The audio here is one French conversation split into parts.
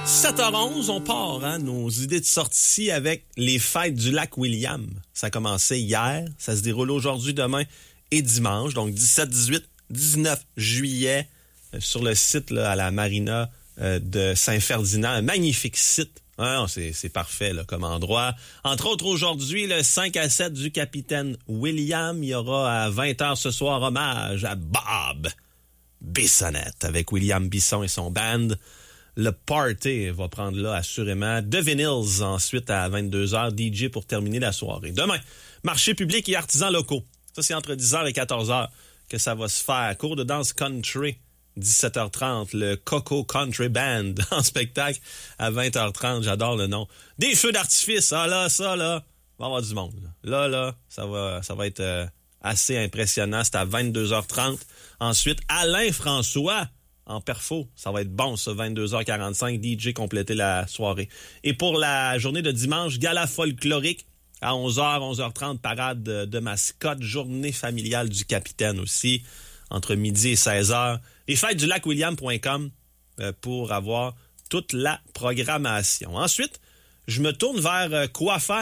7h11, on part, nos idées de sortie avec les fêtes du lac William. Ça a commencé hier, ça se déroule aujourd'hui, demain et dimanche, donc 17, 18, 19 juillet sur le site là, à la marina de Saint-Ferdinand. Un magnifique site, c'est parfait là, comme endroit. Entre autres, aujourd'hui, le 5 à 7 du capitaine William. Il y aura à 20h ce soir hommage à Bob Bissonnette avec William Bisson et son band. Le party va prendre là assurément. The Vinyls ensuite à 22h, DJ pour terminer la soirée. Demain, marché public et artisans locaux. Ça, c'est entre 10h et 14h que ça va se faire. Cours de danse country, 17h30. Le Coco Country Band en spectacle à 20h30. J'adore le nom. Des feux d'artifice. Ça, là, va y avoir du monde. Là, ça va être assez impressionnant. C'est à 22h30. Ensuite, Alain François en perfo. Ça va être bon, ça, 22h45. DJ compléter la soirée. Et pour la journée de dimanche, gala folklorique à 11h, 11h30, parade de mascotte, journée familiale du capitaine aussi, entre midi et 16h. Les fêtes du lac William.com pour avoir toute la programmation. Ensuite, je me tourne vers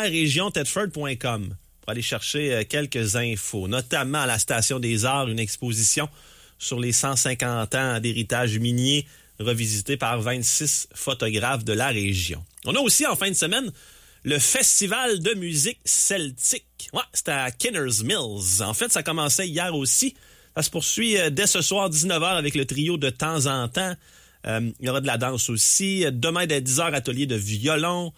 coiffaire-région-thetford.com pour aller chercher quelques infos, notamment à la Station des Arts, une exposition sur les 150 ans d'héritage minier revisité par 26 photographes de la région. On a aussi en fin de semaine le Festival de musique celtique. Ouais, c'était à Kinners Mills. En fait, ça commençait hier aussi. Ça se poursuit dès ce soir, 19h, avec le trio de temps en temps. Il y aura de la danse aussi. Demain, dès 10h, atelier de violon.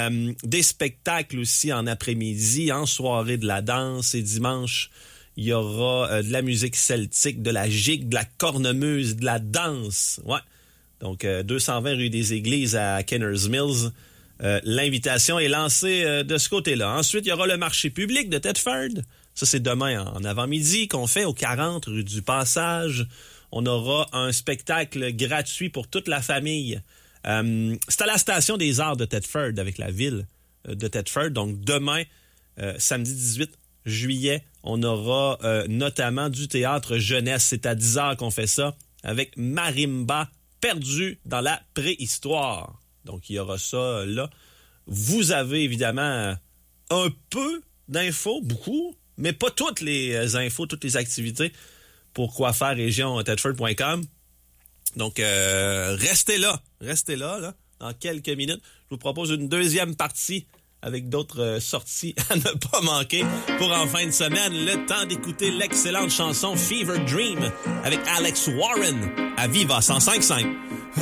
Des spectacles aussi en après-midi, en soirée de la danse. Et dimanche, il y aura de la musique celtique, de la gigue, de la cornemuse, de la danse. Ouais. Donc, 220 rue des Églises à Kinners Mills. L'invitation est lancée de ce côté-là. Ensuite, il y aura le marché public de Thetford. Ça, c'est demain en avant-midi qu'on fait au 40 rue du Passage. On aura un spectacle gratuit pour toute la famille. C'est à la Station des Arts de Thetford avec la ville de Thetford. Donc, demain, samedi 18 juillet, on aura notamment du théâtre jeunesse. C'est à 10h qu'on fait ça avec Marimba, perdu dans la préhistoire. Donc, il y aura ça là. Vous avez évidemment un peu d'infos, beaucoup, mais pas toutes les infos, toutes les activités pour coiffaire-région-thetford.com. Donc, restez là, dans quelques minutes. Je vous propose une deuxième partie avec d'autres sorties à ne pas manquer pour en fin de semaine. Le temps d'écouter l'excellente chanson Fever Dream avec Alex Warren à Viva 105.5.